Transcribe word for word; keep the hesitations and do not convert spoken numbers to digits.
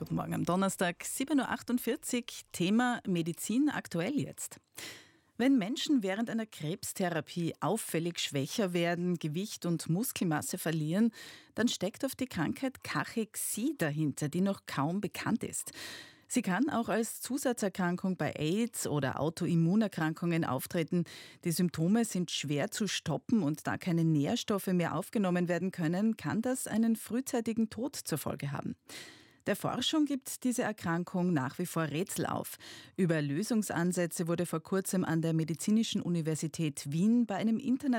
Guten Morgen am Donnerstag, sieben Uhr achtundvierzig. Thema Medizin aktuell jetzt. Wenn Menschen während einer Krebstherapie auffällig schwächer werden, Gewicht und Muskelmasse verlieren, dann steckt oft die Krankheit Kachexie dahinter, die noch kaum bekannt ist. Sie kann auch als Zusatzerkrankung bei AIDS oder Autoimmunerkrankungen auftreten. Die Symptome sind schwer zu stoppen und da keine Nährstoffe mehr aufgenommen werden können, kann das einen frühzeitigen Tod zur Folge haben. Der Forschung gibt diese Erkrankung nach wie vor Rätsel auf. Über Lösungsansätze wurde vor kurzem an der Medizinischen Universität Wien bei einem internationalen